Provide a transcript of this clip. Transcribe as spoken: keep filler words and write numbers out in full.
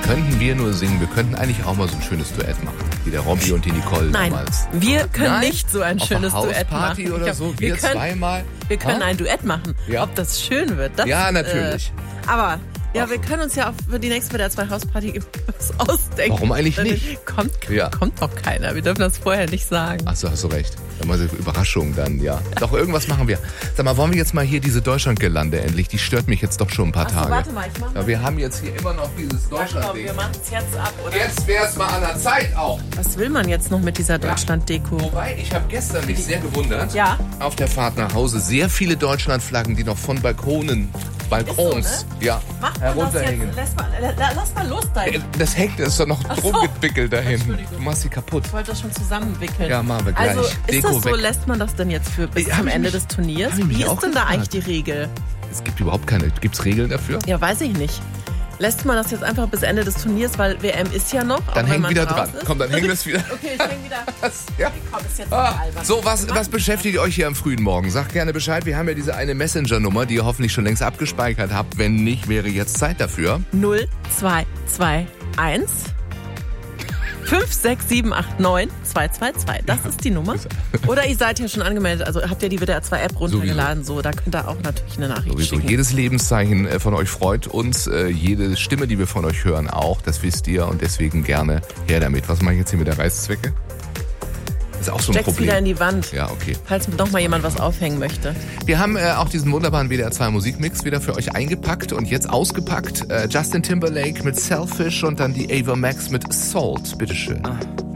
könnten wir nur singen. Wir könnten eigentlich auch mal so ein schönes Duett machen, wie der Robby und die Nicole Nein, damals. wir können Nein? nicht so ein Auf schönes einer Duett machen. Hausparty oder Ich so, hab- wir, wir können, zweimal. Wir können Ha? ein Duett machen. Ja. Ob das schön wird, das Ja, natürlich. Äh, aber ja, wir können uns ja auch für die nächste W D R zwei Hausparty was ausdenken. Warum eigentlich Dann nicht? Kommt, Ja. kommt doch keiner. Wir dürfen das vorher nicht sagen. Ach so, hast du recht. Immer so Überraschung dann, ja. Doch, irgendwas machen wir. Sag mal, wollen wir jetzt mal hier diese Deutschlandgelande endlich? Die stört mich jetzt doch schon ein paar Ach so, Tage. warte mal, ich mach mal. Ja, wir haben jetzt hier immer noch dieses Komm, Deutschland-Ding. wir machen es jetzt ab, oder? Jetzt wär's mal an der Zeit auch. Was will man jetzt noch mit dieser Deutschland-Deko? Wobei, ich habe gestern mich sehr gewundert. Ja. Auf der Fahrt nach Hause sehr viele Deutschlandflaggen, die noch von Balkonen, Balkons, Ist so, ja, Macht man das herunterhängen. jetzt? Lass mal, la- lass mal los da. Äh, Ich Das hängt, das ist doch noch Ach so. drum gewickelt da hinten. Entschuldigung. Du machst sie kaputt. wollte das schon zusammenwickeln. Ja, machen wir gleich. Also ist Deko das so, weg. lässt man das denn jetzt für bis Ja, hab zum ich Ende mich- des Turniers? hab ich mich Wie auch ist denn da gefragt. eigentlich die Regel? Es gibt überhaupt keine, gibt's Regeln dafür? Ja, weiß ich nicht. Lässt man das jetzt einfach bis Ende des Turniers, weil W M ist ja noch. auch Dann wenn häng man wieder raus dran. Ist. Komm, dann häng das wieder. Okay, ich häng wieder. Ja. Komm, ist jetzt Ah, albern. so, was, Wir was machen- beschäftigt euch hier am frühen Morgen? Sagt gerne Bescheid. Wir haben ja diese eine Messenger-Nummer, die ihr hoffentlich schon längst abgespeichert habt. Wenn nicht, wäre jetzt Zeit dafür. null zwei zwei eins fünf sechs sieben acht neun zwei zwei zwei. Das ist die Nummer. Oder ihr seid ja schon angemeldet, also habt ihr die W D R zwei App runtergeladen, so, da könnt ihr auch natürlich eine Nachricht Sowieso. schicken. Jedes Lebenszeichen äh, von euch freut uns. Äh, Jede Stimme, die wir von euch hören, auch. Das wisst ihr. Und deswegen gerne her damit. Was mache ich jetzt hier mit der Reißzwecke? Ist auch so ein Steck's Problem. wieder in die Wand, Ja, okay. falls noch mal jemand was aufhängen möchte. Wir haben äh, auch diesen wunderbaren W D R zwei Musikmix wieder für euch eingepackt und jetzt ausgepackt. Äh, Justin Timberlake mit Selfish und dann die Ava Max mit Salt. Bitteschön. Ah.